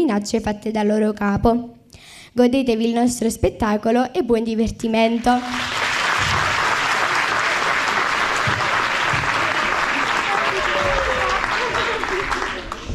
minacce fatte dal loro capo. Godetevi il nostro spettacolo e buon divertimento!